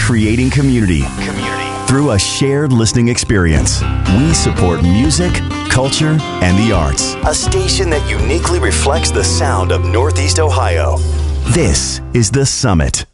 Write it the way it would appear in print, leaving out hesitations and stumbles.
creating community. Through a shared listening experience, we support music, culture, and the arts. A station that uniquely reflects the sound of Northeast Ohio. This is The Summit.